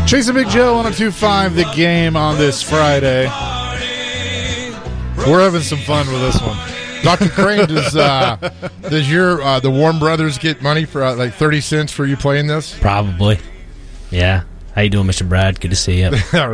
Chasing Big Joe on 102.5 The Game on this Friday. We're having some fun with this one. Dr. Crane, does your the Warren Brothers get money for like 30 cents for you playing this? Probably. Yeah. How you doing, Mr. Brad? Good to see you. All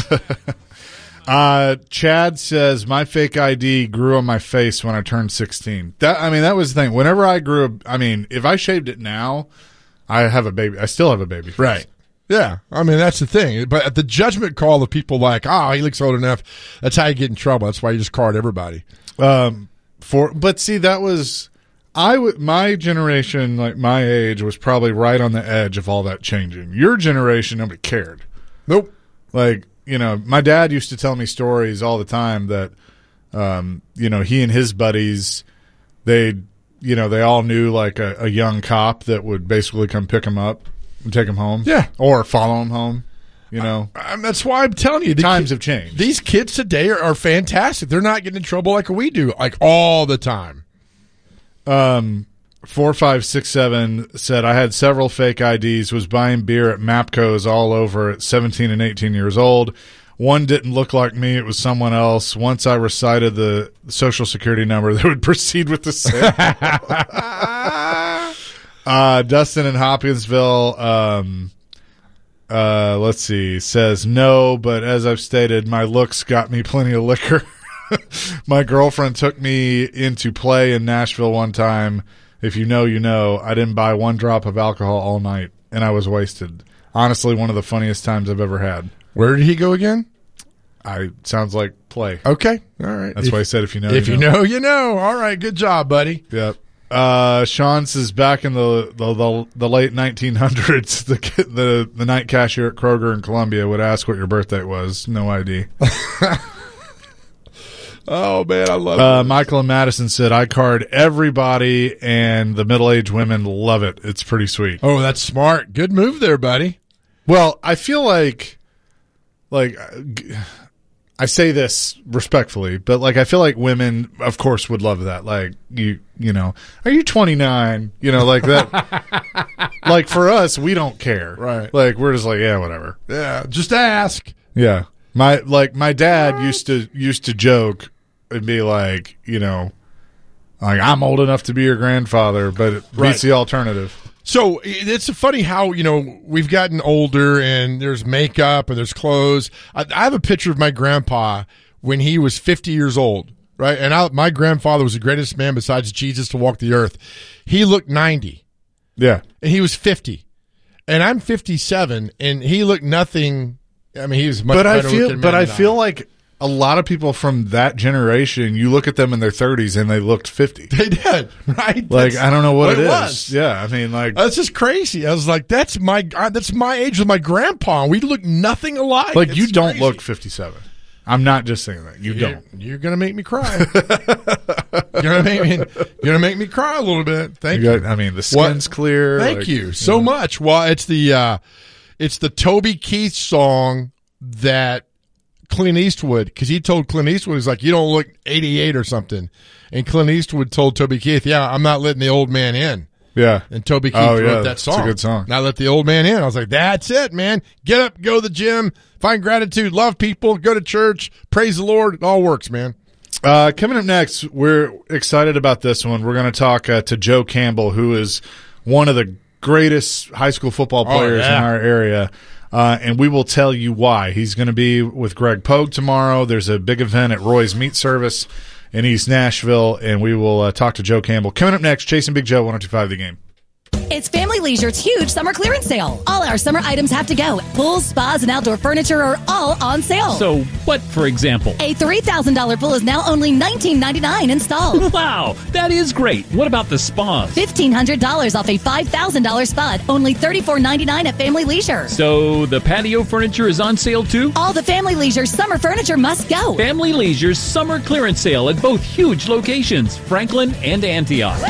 right. Chad says, my fake ID grew on my face when I turned 16. That was the thing. Whenever I grew up, if I shaved it now, I have a baby. I still have a baby face. Right. Yeah. That's the thing. But at the judgment call of people like, he looks old enough, that's how you get in trouble. That's why you just card everybody. But see, that was my generation, like my age, was probably right on the edge of all that changing. Your generation, nobody cared. Nope. Like, my dad used to tell me stories all the time that, he and his buddies, they all knew like a young cop that would basically come pick him up and take him home. Yeah. Or follow him home. That's why I'm telling you. Times have changed. These kids today are fantastic. They're not getting in trouble like we do, like all the time. 4567 said, I had several fake IDs, was buying beer at Mapco's all over at 17 and 18 years old. One didn't look like me. It was someone else. Once I recited the social security number, they would proceed with the sale. Dustin in Hopkinsville, let's see, says, no, but as I've stated, my looks got me plenty of liquor. My girlfriend took me into play in Nashville one time. If you know, you know. I didn't buy one drop of alcohol all night, and I was wasted. Honestly, one of the funniest times I've ever had. Where did he go again? Sounds like play. Okay. All right. That's why I said if you know, you know. You know. All right. Good job, buddy. Yep. Sean says back in the late 1900s, the night cashier at Kroger in Columbia would ask what your birthday was. No ID. Oh, man, I love it. Michael and Madison said, I card everybody, and the middle-aged women love it. It's pretty sweet. Oh, that's smart. Good move there, buddy. Well, I feel like I say this respectfully, but I feel like women, of course, would love that. Like, you know, are you 29? Like that. Like, for us, we don't care. Right. Like, we're just like, yeah, whatever. Yeah, just ask. Yeah. My dad used to joke and be like, I'm old enough to be your grandfather, but it beats the alternative. So it's funny how, we've gotten older and there's makeup and there's clothes. I have a picture of my grandpa when he was 50 years old, right? And my grandfather was the greatest man besides Jesus to walk the earth. He looked 90. Yeah. And he was 50. And I'm 57, and he looked nothing. He was much better looking. But I feel like a lot of people from that generation, you look at them in their 30s and they looked 50. They did, right? I don't know what it was. is. Yeah, that's just crazy. I was like, that's my age with my grandpa. We look nothing alike. Like, you don't look 57. I'm not just saying that. You don't. You're gonna make me cry. You're gonna make me cry a little bit. Thank you. The skin's clear. Thank you so much. Well, it's the Toby Keith song that Clint Eastwood, because he told Clint Eastwood, he's like, you don't look 88 or something. And Clint Eastwood told Toby Keith, yeah, I'm not letting the old man in. Yeah. And Toby Keith wrote that song. It's a good song. Not let the old man in. I was like, that's it, man. Get up, go to the gym, find gratitude, love people, go to church, praise the Lord. It all works, man. Coming up next, we're excited about this one. We're going to talk to Joe Campbell, who is one of the greatest high school football players in our area. And we will tell you why. He's going to be with Greg Pogue tomorrow. There's a big event at Roy's Meat Service in East Nashville, and we will talk to Joe Campbell. Coming up next, Chasing Big Joe, 102.5 The Game. It's Family Leisure's huge summer clearance sale. All our summer items have to go. Pools, spas, and outdoor furniture are all on sale. So what, for example? A $3,000 pool is now only $19.99 installed. Wow, that is great. What about the spas? $1,500 off a $5,000 spa, only $34.99 at Family Leisure. So the patio furniture is on sale too? All the Family Leisure summer furniture must go. Family Leisure's summer clearance sale at both huge locations, Franklin and Antioch.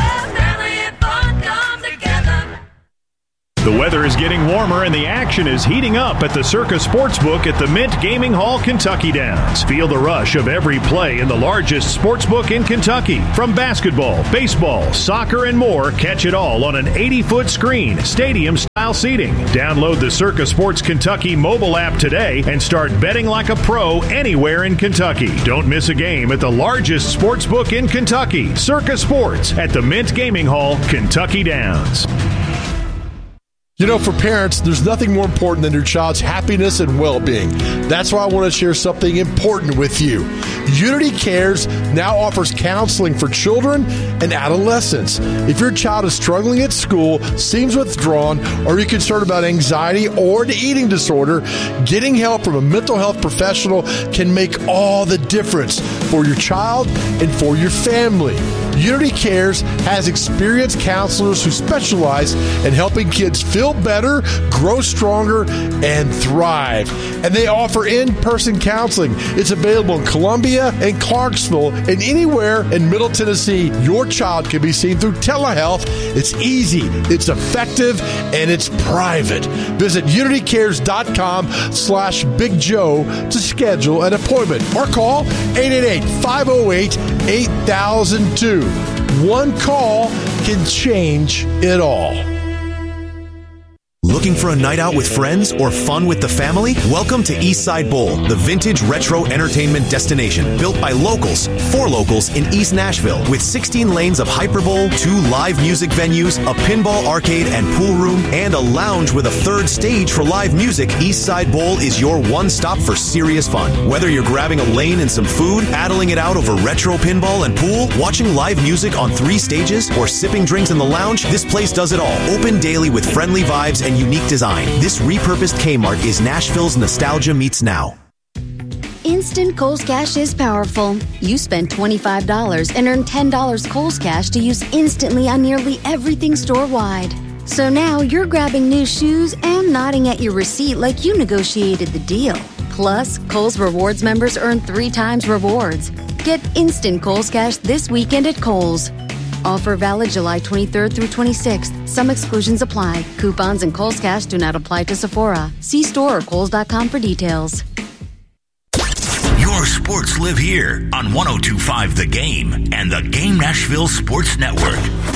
The weather is getting warmer and the action is heating up at the Circa Sportsbook at the Mint Gaming Hall, Kentucky Downs. Feel the rush of every play in the largest sportsbook in Kentucky. From basketball, baseball, soccer, and more, catch it all on an 80-foot screen, stadium-style style seating. Download the Circa Sports Kentucky mobile app today and start betting like a pro anywhere in Kentucky. Don't miss a game at the largest sports book in Kentucky, Circa Sports, at the Mint Gaming Hall, Kentucky Downs. You know, for parents, there's nothing more important than your child's happiness and well-being. That's why I want to share something important with you. Unity Cares now offers counseling for children and adolescents. If your child is struggling at school, seems withdrawn, or you're concerned about anxiety or an eating disorder, getting help from a mental health professional can make all the difference for your child and for your family. Unity Cares has experienced counselors who specialize in helping kids feel better, grow stronger, and thrive. And they offer in-person counseling. It's available in Columbia and Clarksville and anywhere in Middle Tennessee. Your child can be seen through telehealth. It's easy, it's effective, and it's private. Visit unitycares.com/Big Joe to schedule an appointment or call 888-508-8002. One call can change it all. Looking for a night out with friends or fun with the family? Welcome to Eastside Bowl, the vintage retro entertainment destination built by locals, for locals in East Nashville, with 16 lanes of Hyperbowl, 2 live music venues, a pinball arcade and pool room, and a lounge with a third stage for live music. Eastside Bowl is your one stop for serious fun. Whether you're grabbing a lane and some food, battling it out over retro pinball and pool, watching live music on 3 stages, or sipping drinks in the lounge, this place does it all. Open daily with friendly vibes and unique design. This repurposed Kmart is Nashville's nostalgia meets now. Instant Kohl's Cash is powerful. You spend $25 and earn $10 Kohl's Cash to use instantly on nearly everything store-wide. So now you're grabbing new shoes and nodding at your receipt like you negotiated the deal. Plus, Kohl's Rewards members earn 3 times rewards. Get instant Kohl's Cash this weekend at Kohl's. Offer valid July 23rd through 26th. Some exclusions apply. Coupons and Kohl's Cash do not apply to Sephora. See store or Kohls.com for details. Your sports live here on 102.5 The Game and the Game Nashville Sports Network.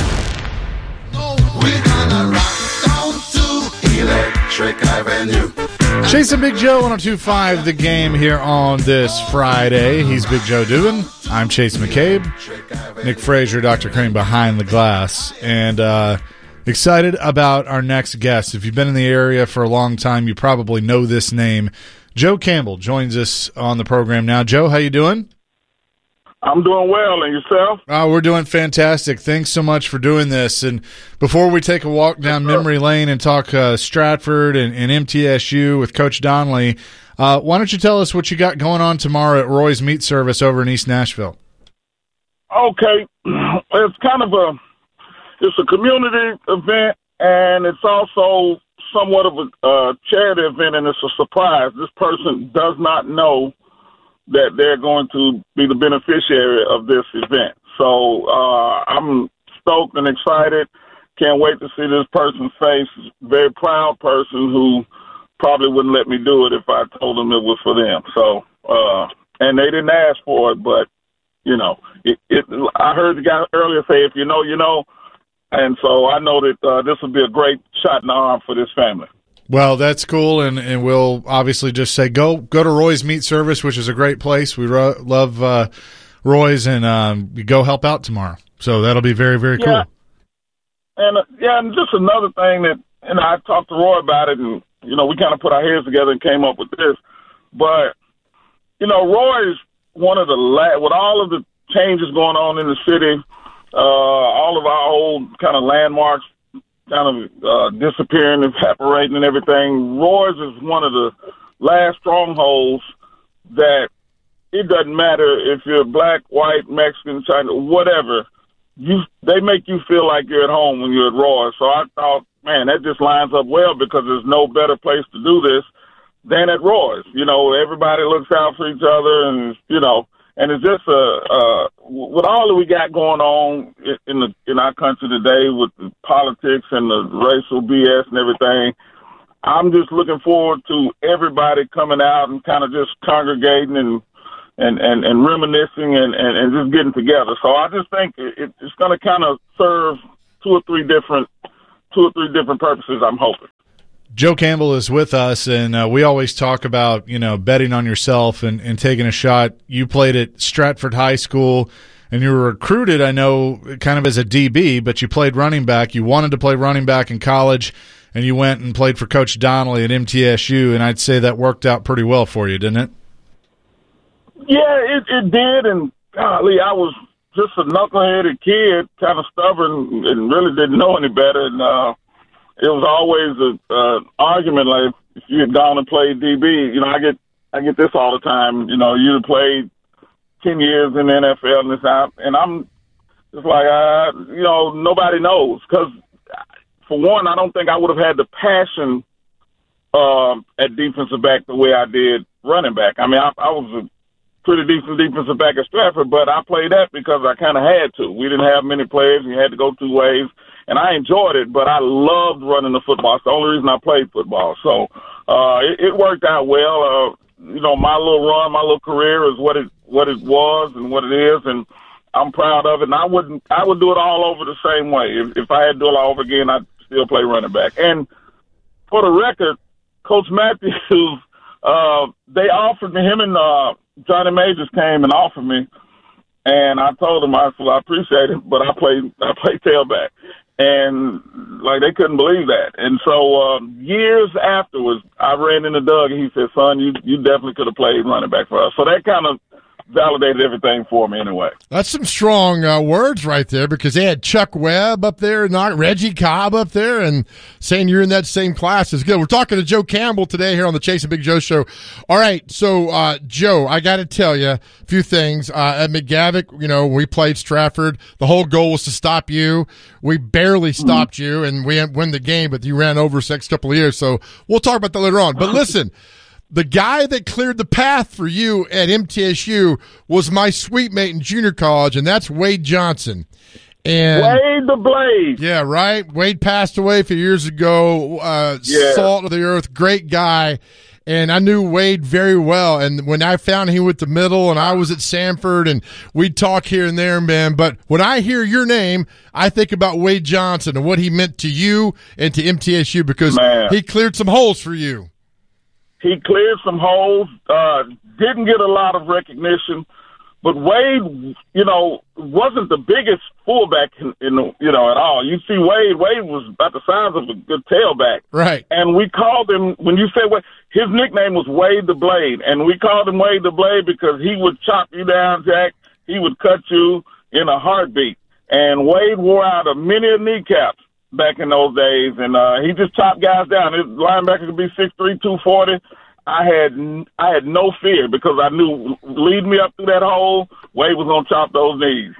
We're gonna rock down to Electric Avenue. Chase and Big Joe, 102.5 The Game here on this Friday. He's Big Joe Dubin. I'm Chase McCabe. Nick Frazier, Dr. Crane behind the glass. And excited about our next guest. If you've been in the area for a long time, you probably know this name. Joe Campbell joins us on the program now. Joe, how you doing? I'm doing well, and yourself? We're doing fantastic. Thanks so much for doing this. And before we take a walk down memory lane and talk Stratford and MTSU with Coach Donnelly, why don't you tell us what you got going on tomorrow at Roy's Meat Service over in East Nashville? Okay. It's kind of it's a community event, and it's also somewhat of a charity event, and it's a surprise. This person does not know that they're going to be the beneficiary of this event. So I'm stoked and excited. Can't wait to see this person's face. Very proud person who probably wouldn't let me do it if I told them it was for them. So, and they didn't ask for it, but, you know, I heard the guy earlier say, if you know, you know. And so I know that this will be a great shot in the arm for this family. Well, that's cool, and we'll obviously just say go to Roy's Meat Service, which is a great place. We love Roy's, and go help out tomorrow. So that'll be very, very cool. And and just another thing that, and I talked to Roy about it, and we kind of put our heads together and came up with this. But Roy is one of the with all of the changes going on in the city, all of our old kind of landmarks kind of disappearing, evaporating and everything. Roy's is one of the last strongholds that it doesn't matter if you're black, white, Mexican, Chinese, whatever. They make you feel like you're at home when you're at Roy's. So I thought, man, that just lines up well because there's no better place to do this than at Roy's. Everybody looks out for each other, and and it's just with all that we got going on in our country today with the politics and the racial BS and everything. I'm just looking forward to everybody coming out and kind of just congregating and reminiscing and just getting together. So I just think it's going to kind of serve two or three different purposes, I'm hoping. Joe Campbell is with us, and we always talk about, betting on yourself and taking a shot. You played at Stratford High School, and you were recruited, I know, kind of as a DB, but you played running back. You wanted to play running back in college, and you went and played for Coach Donnelly at MTSU, and I'd say that worked out pretty well for you, didn't it? Yeah, it did, and golly, I was just a knuckleheaded kid, kind of stubborn, and really didn't know any better, and it was always an argument, like if you had gone and played DB. I get this all the time. You played 10 years in the NFL and this out, and I'm just like, nobody knows. Because, for one, I don't think I would have had the passion at defensive back the way I did running back. I mean, I was a pretty decent defensive back at Stratford, but I played that because I kind of had to. We didn't have many players. You had to go two ways. And I enjoyed it, but I loved running the football. It's the only reason I played football. So it worked out well. My little run, my little career is what it was and what it is, and I'm proud of it. And I would do it all over the same way. If I had to do it all over again, I'd still play running back. And for the record, Coach Matthews, they offered me, him and Johnny Majors came and offered me, and I told him, I appreciate it, but I play tailback. And, they couldn't believe that. And so years afterwards, I ran into Doug, and he said, son, you definitely could have played running back for us. So that kind of validated everything for me anyway. That's some strong words right there, because they had Chuck Webb up there, not Reggie Cobb up there, and saying you're in that same class is good. We're talking to Joe Campbell today here on the Chase and Big Joe Show. All right, so Joe, I got to tell you a few things. At McGavick, we played Stratford. The whole goal was to stop you. We barely stopped you, and we win the game, but you ran over the next couple of years, so we'll talk about that later on. But listen, the guy that cleared the path for you at MTSU was my sweet mate in junior college, and that's Wade Johnson. And Wade the Blade. Yeah, right? Wade passed away a few years ago. Salt of the earth, great guy. And I knew Wade very well. And when I found him with the middle, and I was at Sanford, and we'd talk here and there, man. But when I hear your name, I think about Wade Johnson and what he meant to you and to MTSU, because he cleared some holes for you. He cleared some holes, didn't get a lot of recognition, but Wade, wasn't the biggest fullback at all. You see Wade was about the size of a good tailback. Right. And we called him, when you say Wade, his nickname was Wade the Blade, and we called him Wade the Blade because he would chop you down, Jack. He would cut you in a heartbeat. And Wade wore out many kneecaps back in those days, and he just chopped guys down. His linebacker could be 6'3", 240. I had no fear because I knew lead me up through that hole, Wade was going to chop those knees.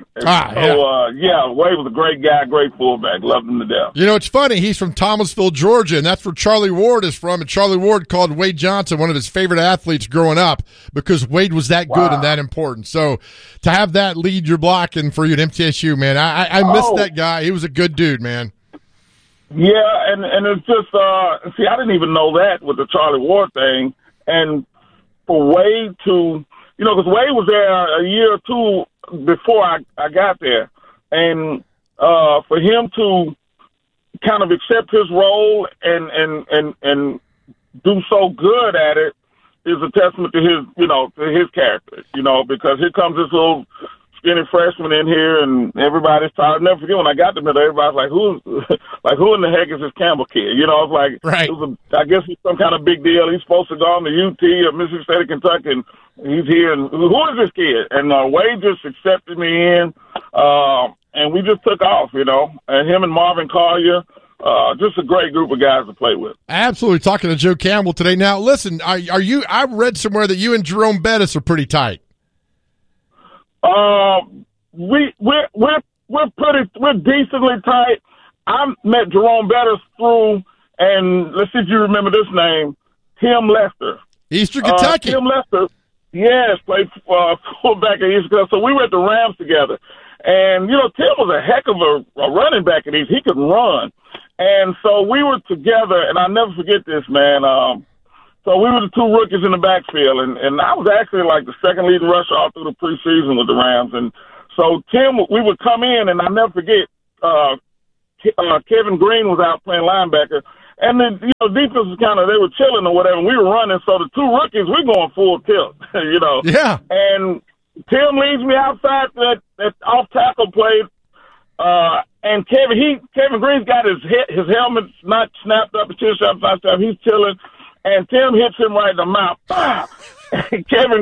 Wade was a great guy, great fullback. Loved him to death. It's funny. He's from Thomasville, Georgia, and that's where Charlie Ward is from. And Charlie Ward called Wade Johnson one of his favorite athletes growing up because Wade was that good and that important. So to have that lead your blocking for you at MTSU, man, I missed that guy. He was a good dude, man. Yeah, and it's just, see, I didn't even know that with the Charlie Ward thing. And for Wade to, because Wade was there a year or two before I got there. And for him to kind of accept his role and do so good at it is a testament to his character, because here comes this little skinny freshman in here, and everybody's tired. I'll never forget when I got to middle, everybody's like, who in the heck is this Campbell kid? It's like, right. I guess it's some kind of big deal. He's supposed to go on to UT or Mississippi State of Kentucky, and he's here. And who is this kid? And Wade just accepted me in, and we just took off, and him and Marvin Collier, just a great group of guys to play with. Absolutely. Talking to Joe Campbell today. Now, listen, are you? I read somewhere that you and Jerome Bettis are pretty tight. We're decently tight. I met Jerome Bettis through, and let's see if you remember this name, Tim Lester. Eastern Kentucky. Tim Lester, yes, played fullback at Eastern Kentucky. So we were at the Rams together. And, Tim was a heck of a running back at East. He could run. And so we were together, and I'll never forget this, man. So we were the two rookies in the backfield, and I was actually like the second leading rusher all through the preseason with the Rams. And so Tim, we would come in, and I'll never forget, Kevin Green was out playing linebacker, And the defense was they were chilling or whatever. And we were running, so the two rookies, we're going full tilt, Yeah. And Tim leads me outside that off tackle play, and Kevin Green's got his helmet not snapped up, his chin straps not snapped. He's chilling, and Tim hits him right in the mouth. Kevin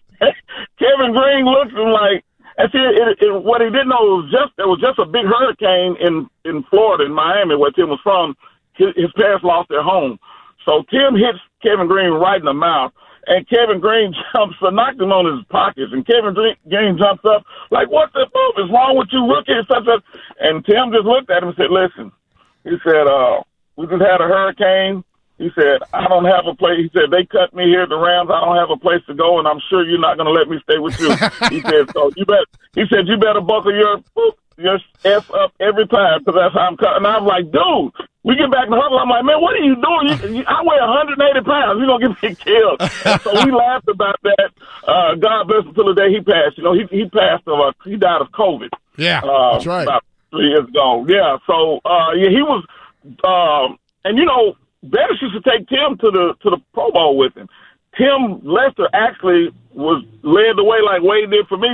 Green looks at him like. And see, what he didn't know there was just a big hurricane in Florida, in Miami, where Tim was from. His parents lost their home, so Tim hits Kevin Green right in the mouth. And Kevin Green jumps and knocked him on his pockets. And Kevin Green jumps up like, "What the fuck is wrong with you, rookie?" And Tim just looked at him and said, "Listen," he said, "we just had a hurricane." He said, "I don't have a place." He said, "They cut me here at the Rams. I don't have a place to go, and I'm sure you're not going to let me stay with you." He said, "So you better buckle your F up every time, because that's how I'm cut." And I'm like, "Dude." We get back in the huddle. I'm like, "Man, what are you doing? I weigh 180 pounds. You're going to get me killed." So we laughed about that. God bless him till the day he passed. He passed he died of COVID. Yeah, that's right. About 3 years ago. Yeah. So, he was, and Bettis used to take Tim to the Pro Bowl with him. Tim Lester actually led the way like Wade did for me.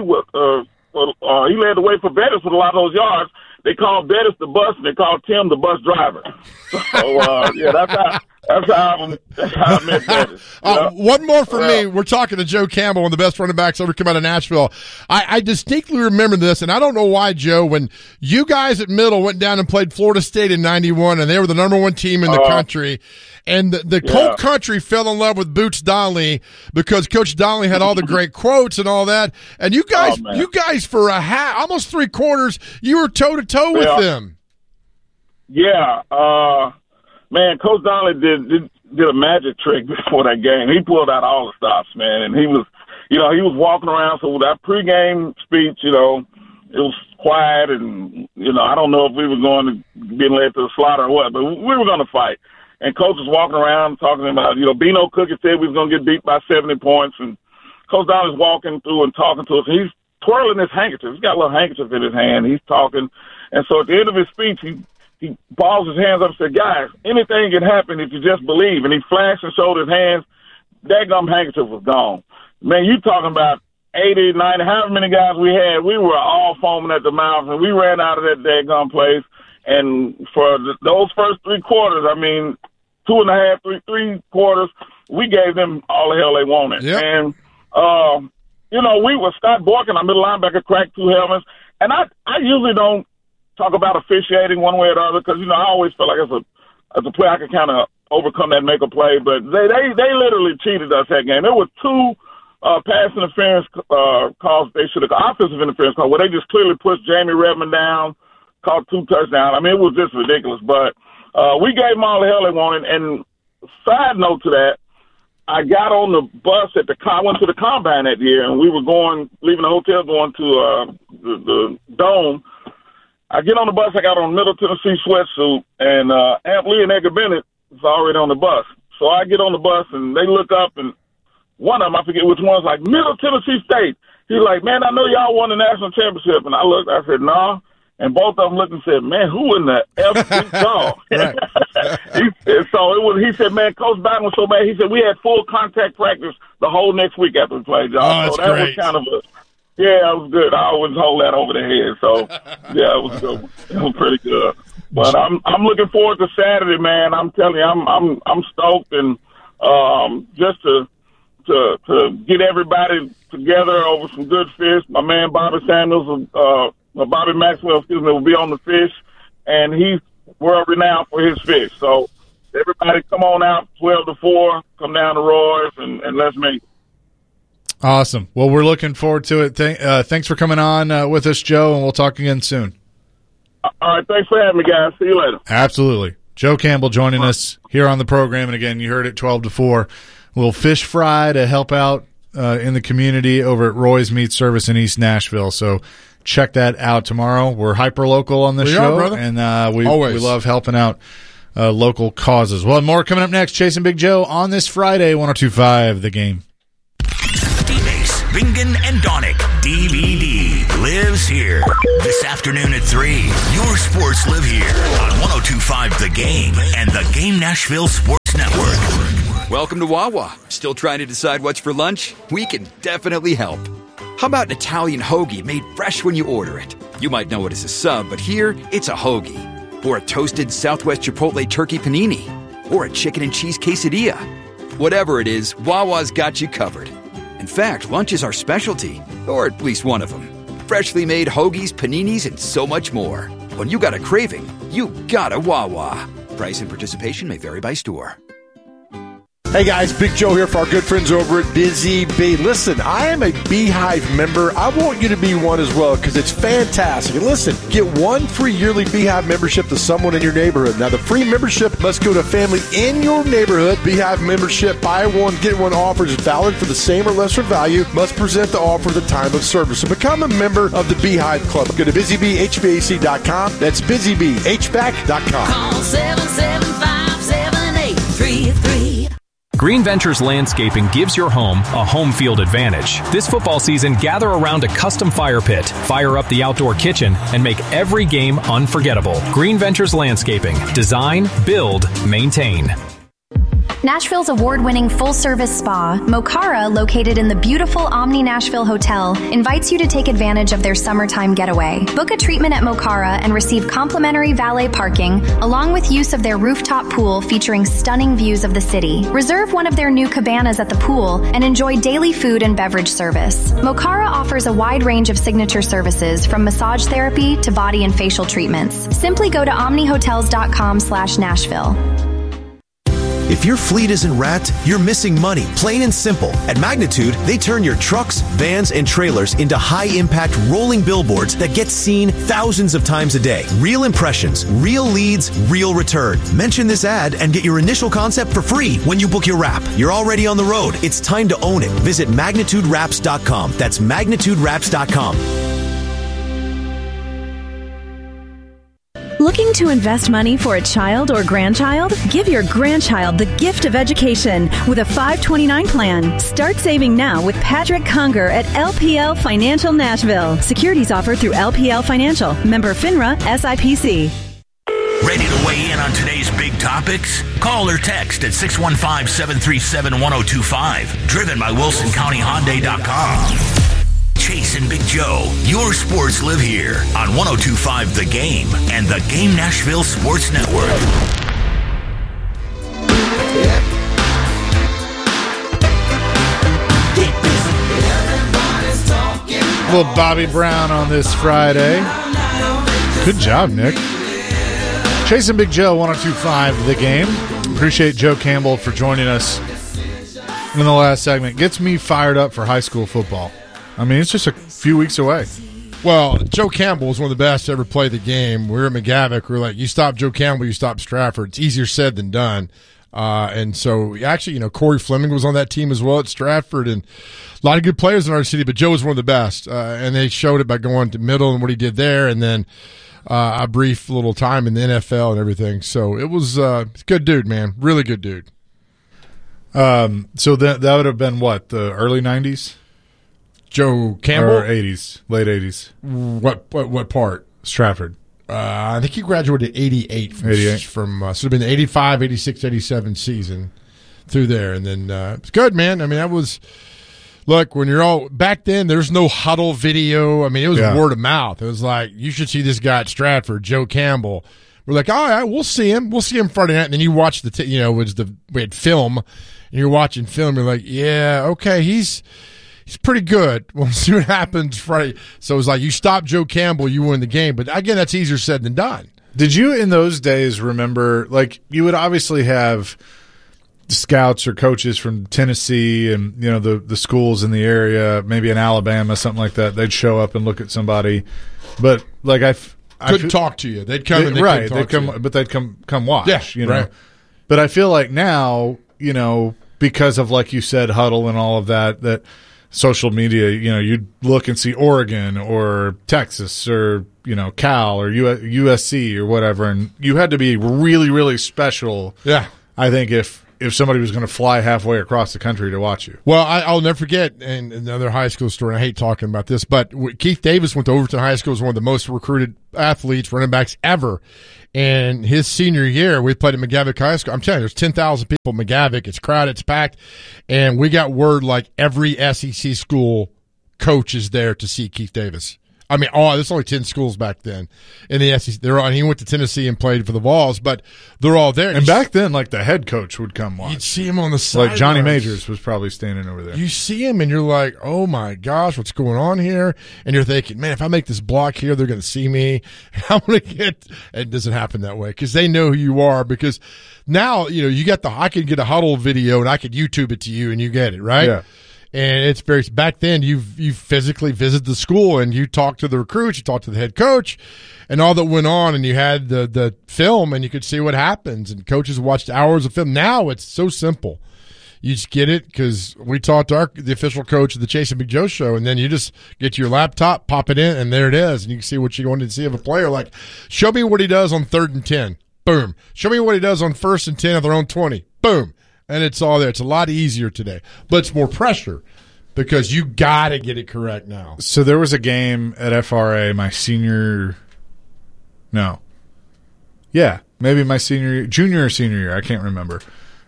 He led the way for Bettis with a lot of those yards. They called Bettis the bus, and they called Tim the bus driver. So, that's how I met Bettis. One more for me. We're talking to Joe Campbell, one of the best running backs ever come out of Nashville. I distinctly remember this, and I don't know why, Joe, when you guys at Middle went down and played Florida State in 91, and they were the number one team in the country, and the Colt country fell in love with Boots Donnelly because Coach Donnelly had all the great quotes and all that. And you guys for almost 3/4, you were toe-to-toe with them. Yeah. Man, Coach Donnelly did a magic trick before that game. He pulled out all the stops, man, and he was walking around. So with that pregame speech, it was quiet, and I don't know if we were going to be led to the slaughter or what, but we were going to fight. And Coach was walking around talking about, Bino Cookie said we was going to get beat by 70 points, and Coach Donnelly's walking through and talking to us, and he's twirling his handkerchief. He's got a little handkerchief in his hand. He's talking, and so at the end of his speech, he balls his hands up and said, "Guys, anything can happen if you just believe." And he flashed and showed his hands. That gum handkerchief was gone. Man, you talking about 80, 90, however many guys we had, we were all foaming at the mouth, and we ran out of that daggum place. And for those first 3 quarters, 2.5, 3 quarters, we gave them all the hell they wanted. Yep. And, we were Scott Borkin, our middle linebacker, cracked 2 helmets. And I usually don't talk about officiating one way or the other because, I always feel like as a player I could kind of overcome that and make a play. But they literally cheated us that game. There were 2 pass interference calls they should have, offensive interference calls, where they just clearly pushed Jamie Redmond down, caught 2 touchdowns. It was just ridiculous. But we gave them all the hell they wanted. And side note to that, I got on the bus I went to the combine that year, and we were leaving the hotel, going to the Dome. I get on the bus. I got on a Middle Tennessee sweatsuit, and Aunt Lee and Edgar Bennett was already on the bus. So I get on the bus, and they look up, and one of them, I forget which one, was like, "Middle Tennessee State." He's like, "Man, I know y'all won the national championship." And I looked, I said, "No." And both of them looked and said, "Man, who in the F is y'all?" He said, "Man, Coach Biden was so bad." He said, "We had full contact practice the whole next week after we played y'all." Oh, so that great. was kind of it was good. I always hold that over the head. So, yeah, it was good. It was pretty good. But I'm looking forward to Saturday, man. I'm telling you, I'm stoked, and just to get everybody together over some good fish. My man Bobby Maxwell, will be on the fish, and he's world renowned for his fish. So everybody come on out 12 to 4, come down to Roy's, and let's make it. Awesome. Well, we're looking forward to it. Thanks for coming on with us, Joe, and we'll talk again soon. All right. Thanks for having me, guys. See you later. Absolutely. Joe Campbell joining us here on the program. And again, you heard it 12 to 4. A little fish fry to help out in the community over at Roy's Meat Service in East Nashville. So check that out tomorrow. We're hyper local on this show, brother. And we love helping out local causes. Well, more coming up next. Chasing Big Joe on this Friday, 102.5 The Game. D-Base Bingen and Donick, DVD, lives here. This afternoon at 3, your sports live here on 102.5 The Game and the Game Nashville Sports Network. Welcome to Wawa. Still trying to decide what's for lunch? We can definitely help. How about an Italian hoagie made fresh when you order it? You might know it as a sub, but here, it's a hoagie. Or a toasted Southwest Chipotle turkey panini. Or a chicken and cheese quesadilla. Whatever it is, Wawa's got you covered. In fact, lunch is our specialty, or at least one of them. Freshly made hoagies, paninis, and so much more. When you got a craving, you got a Wawa. Price and participation may vary by store. Hey guys, Big Joe here for our good friends over at Busy Bee. Listen, I am a Beehive member. I want you to be one as well because it's fantastic. And listen, get one free yearly Beehive membership to someone in your neighborhood. Now, the free membership must go to a family in your neighborhood. Beehive membership, buy one, get one offer is valid for the same or lesser value. Must present the offer at the time of service. So become a member of the Beehive Club. Go to busybhvac.com. That's busybhvac.com. Call 775-7833. Green Ventures Landscaping gives your home a home field advantage. This football season, gather around a custom fire pit, fire up the outdoor kitchen, and make every game unforgettable. Green Ventures Landscaping. Design, build, maintain. Nashville's award-winning full-service spa, Mokara, located in the beautiful Omni Nashville Hotel, invites you to take advantage of their summertime getaway. Book a treatment at Mokara and receive complimentary valet parking, along with use of their rooftop pool featuring stunning views of the city. Reserve one of their new cabanas at the pool and enjoy daily food and beverage service. Mokara offers a wide range of signature services, from massage therapy to body and facial treatments. Simply go to omnihotels.com/Nashville. If your fleet isn't wrapped, you're missing money, plain and simple. At Magnitude, they turn your trucks, vans, and trailers into high-impact rolling billboards that get seen thousands of times a day. Real impressions, real leads, real return. Mention this ad and get your initial concept for free when you book your wrap. You're already on the road. It's time to own it. Visit MagnitudeWraps.com. That's MagnitudeWraps.com. Looking to invest money for a child or grandchild? Give your grandchild the gift of education with a 529 plan. Start saving now with Patrick Conger at LPL Financial Nashville. Securities offered through LPL Financial. Member FINRA SIPC. Ready to weigh in on today's big topics? Call or text at 615-737-1025. Driven by WilsonCountyHyundai.com. Chase and Big Joe, your sports live here on 102.5 The Game and the Game Nashville Sports Network. Little Bobby Brown on this Friday. Good job, Nick. Chase and Big Joe, 102.5 The Game. Appreciate Joe Campbell for joining us in the last segment. Gets me fired up for high school football. I mean, it's just a few weeks away. Well, Joe Campbell was one of the best to ever play the game. We were at McGavick. We were like, you stop Joe Campbell, you stop Stratford. It's easier said than done. And so, actually, Corey Fleming was on that team as well at Stratford, and a lot of good players in our city, but Joe was one of the best. And they showed it by going to middle and what he did there, and then a brief little time in the NFL and everything. So it was a good dude, man. Really good dude. So that would have been what, the early 90s? Joe Campbell? Or 80s, late 80s. What part? Stratford. I think he graduated 88 from so it would have been the 85, 86, 87 season through there. And then it's good, man. I mean, that was – look, when you're all – back then, there's no huddle video. I mean, it was word of mouth. It was like, you should see this guy at Stratford, Joe Campbell. We're like, all right, we'll see him. We'll see him Friday night. And then you watch we had film, and you're watching film. You're like, yeah, okay, he's pretty good. We'll see what happens Friday. So it was like, you stop Joe Campbell, you win the game. But again, that's easier said than done. Did you in those days remember, like, you would obviously have scouts or coaches from Tennessee and, the schools in the area, maybe in Alabama, something like that. They'd show up and look at somebody. But, like, I couldn't talk to you. They'd come but they'd come watch. Yeah, right. But I feel like now, because of, like you said, huddle and all of that social media, you'd look and see Oregon or Texas or, Cal or USC or whatever, and you had to be really, really special. Yeah. I think if if somebody was going to fly halfway across the country to watch you. Well, I'll never forget, and another high school story, I hate talking about this, but Keith Davis went to Overton High School, was one of the most recruited athletes, running backs ever. And his senior year, we played at McGavick High School. I'm telling you, there's 10,000 people at McGavick. It's crowded, it's packed. And we got word like every SEC school coach is there to see Keith Davis. I mean, there's only 10 schools back then in the SEC. He went to Tennessee and played for the Vols, but they're all there. And back then, like, the head coach would come watch. You'd see him on the side. Like Johnny Majors was probably standing over there. You see him, and you're like, oh, my gosh, what's going on here? And you're thinking, man, if I make this block here, they're going to see me. I'm going to get – it doesn't happen that way because they know who you are because now, you got I could get a huddle video, and I could YouTube it to you, and you get it, right? Yeah. And it's very back then. You physically visited the school and you talked to the recruits, you talked to the head coach, and all that went on. And you had the film, and you could see what happens. And coaches watched hours of film. Now it's so simple. You just get it because we talked to the official coach of the Chase and Big Joe show, and then you just get your laptop, pop it in, and there it is. And you can see what you wanted to see of a player. Like, show me what he does on 3rd and 10. Boom. Show me what he does on 1st and 10 of their own 20. Boom. And it's all there. It's a lot easier today. But it's more pressure because you got to get it correct now. So there was a game at FRA my senior – no. Yeah, maybe my junior or senior year. I can't remember.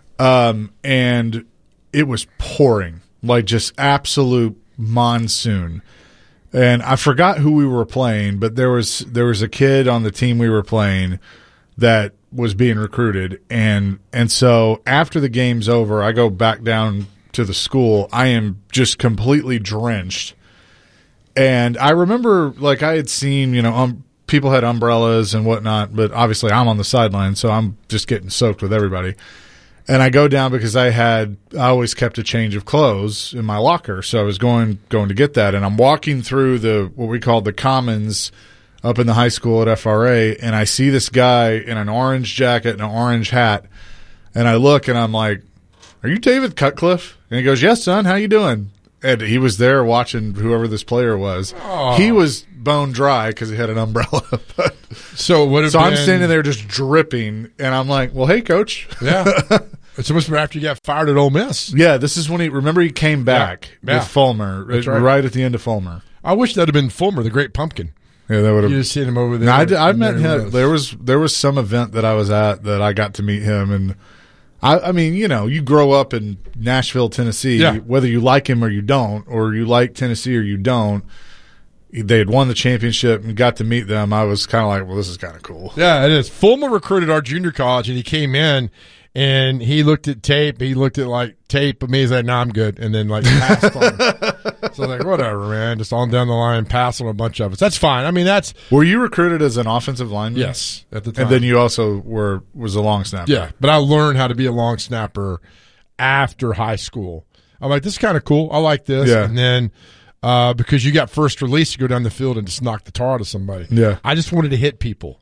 And it was pouring, like just absolute monsoon. And I forgot who we were playing, but there was a kid on the team we were playing that was being recruited, and so after the game's over, I go back down to the school. I am just completely drenched, and I remember like I had seen people had umbrellas and whatnot, but obviously I'm on the sideline, so I'm just getting soaked with everybody. And I go down because I always kept a change of clothes in my locker, so I was going to get that, and I'm walking through what we called the Commons up in the high school at FRA, and I see this guy in an orange jacket and an orange hat, and I look and I'm like, "Are you David Cutcliffe?" And he goes, "Yes, son. How you doing?" And he was there watching whoever this player was. Oh. He was bone dry because he had an umbrella. So I'm standing there just dripping, and I'm like, "Well, hey, coach." Yeah. It's supposed to be after you got fired at Ole Miss. Yeah, this is when he came back with Fulmer right at the end of Fulmer. I wish that had been Fulmer, the Great Pumpkin. Yeah, that would have. You just seen him over there. No, I met him. There was some event that I was at that I got to meet him, and I mean, you grow up in Nashville, Tennessee, whether you like him or you don't, or you like Tennessee or you don't. They had won the championship and got to meet them. I was kind of like, well, this is kind of cool. Yeah, it is. Fulmer recruited our junior college, and he came in. And he looked at tape. He looked at tape of me. He's like, "No, I'm good." And then passed on. So like, whatever, man. Just on down the line, pass on a bunch of us. That's fine. I mean, that's. Were you recruited as an offensive lineman? Yes, at the time. And then you also was a long snapper. Yeah, but I learned how to be a long snapper after high school. I'm like, this is kind of cool. I like this. Yeah. And then because you got first release to go down the field and just knock the tar out of somebody. Yeah. I just wanted to hit people.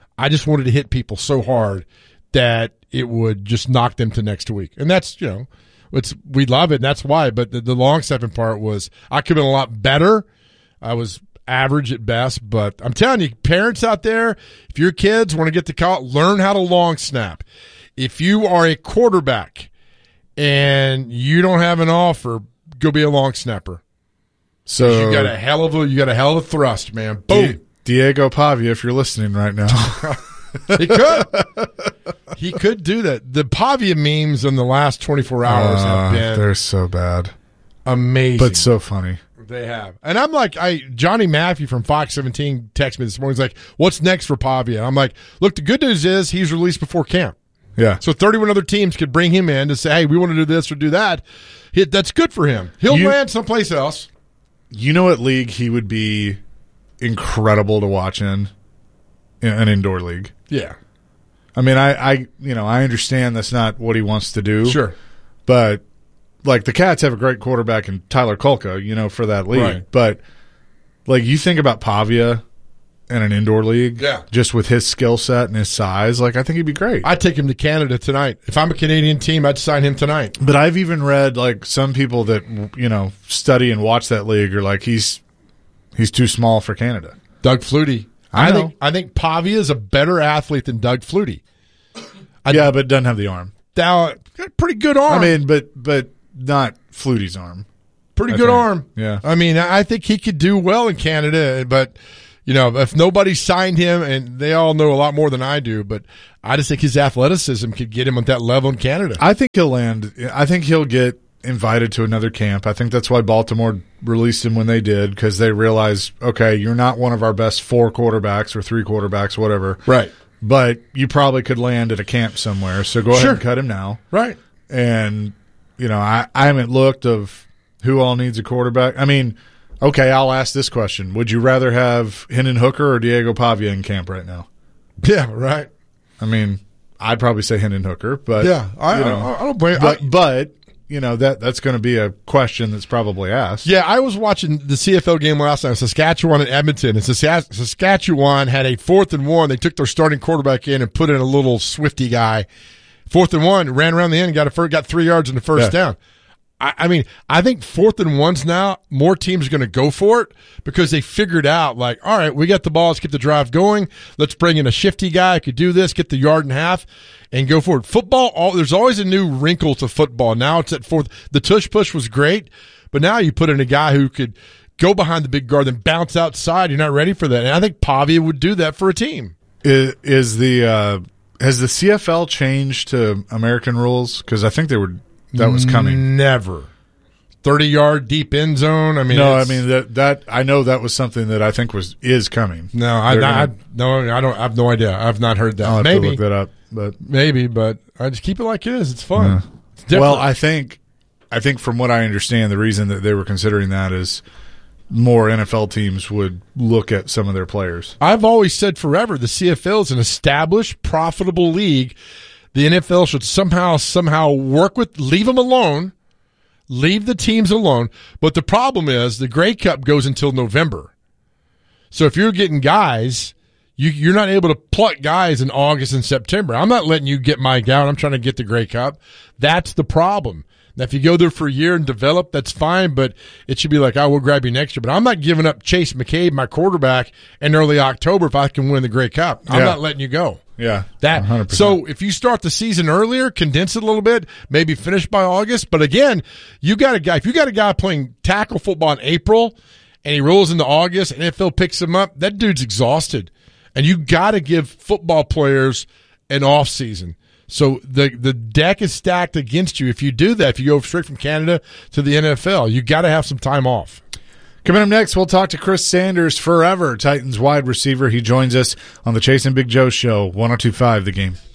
So hard that it would just knock them to next week. And that's, we love it, and that's why. But the long snapping part was I could have been a lot better. I was average at best. But I'm telling you, parents out there, if your kids want to get to college, learn how to long snap. If you are a quarterback and you don't have an offer, go be a long snapper. So you got a hell of a thrust, man. Boom. Diego Pavia, if you're listening right now. He could do that. The Pavia memes in the last 24 hours have been they're so bad. Amazing. But so funny. They have. And I'm like, Johnny Matthew from Fox 17 texted me this morning. He's like, "What's next for Pavia?" I'm like, "Look, the good news is he's released before camp." Yeah. So 31 other teams could bring him in to say, "Hey, we want to do this or do that." That's good for him. He'll land someplace else. You know what league he would be incredible to watch in? An indoor league. Yeah. I mean, I understand that's not what he wants to do. Sure. But, like, the Cats have a great quarterback in Tyler Kolka, for that league. Right. But, like, you think about Pavia in an indoor league, just with his skill set and his size, like, I think he'd be great. I'd take him to Canada tonight. If I'm a Canadian team, I'd sign him tonight. But I've even read, like, some people that, study and watch that league are like, he's too small for Canada. Doug Flutie. I think Pavia is a better athlete than Doug Flutie. But doesn't have the arm. got a pretty good arm. I mean, but not Flutie's arm. Pretty good arm. Yeah. I mean, I think he could do well in Canada, but, if nobody signed him, and they all know a lot more than I do, but I just think his athleticism could get him at that level in Canada. I think he'll land. I think he'll get invited to another camp. I think that's why Baltimore released him when they did, because they realized, okay, you're not one of our best 4 quarterbacks or 3 quarterbacks, whatever. Right. But you probably could land at a camp somewhere, so go ahead and cut him now. Right. And, I haven't looked of who all needs a quarterback. I mean, okay, I'll ask this question. Would you rather have Hendon Hooker or Diego Pavia in camp right now? Yeah, right. I mean, I'd probably say Hendon Hooker, but yeah, I don't blame. But that's going to be a question that's probably asked. Yeah, I was watching the CFL game last night, Saskatchewan and Edmonton, and Saskatchewan had a 4th and 1. They took their starting quarterback in and put in a little Swifty guy. 4th and 1, ran around the end, got 3 yards in the first down. I mean, I think 4th and 1s now, more teams are going to go for it because they figured out, like, all right, we got the ball, let's get the drive going. Let's bring in a shifty guy who could do this, get the yard and a half, and go for it. Football, there's always a new wrinkle to football. Now it's at 4th. The tush push was great, but now you put in a guy who could go behind the big guard and bounce outside. You're not ready for that. And I think Pavia would do that for a team. Has the CFL changed to American rules? Because I think that was coming. Never. 30-yard deep end zone. I mean, no. I mean that I know that was something that I think is coming. No, I don't. I have no idea. I've not heard that. I'll have maybe to look that up, but I just keep it like it is. It's fun. Yeah. It's different. Well, I think from what I understand, the reason that they were considering that is more NFL teams would look at some of their players. I've always said forever the CFL is an established, profitable league. The NFL should somehow leave them alone, leave the teams alone. But the problem is the Grey Cup goes until November. So if you're getting guys, you're not able to pluck guys in August and September. I'm not letting you get my guy. I'm trying to get the Grey Cup. That's the problem. Now, if you go there for a year and develop, that's fine, but it should be like, we'll grab you next year. But I'm not giving up Chase McCabe, my quarterback, in early October if I can win the Grey Cup. I'm not letting you go. Yeah, that 100%. So if you start the season earlier, condense it a little bit, maybe finish by August. But again, if you got a guy playing tackle football in April and he rolls into August and NFL picks him up, that dude's exhausted. And you got to give football players an off season. So the deck is stacked against you if you do that. If you go straight from Canada to the NFL, you got to have some time off. Coming up next, we'll talk to Chris Sanders, forever Titans wide receiver. He joins us on the Chase and Big Joe Show, 102.5 The Game.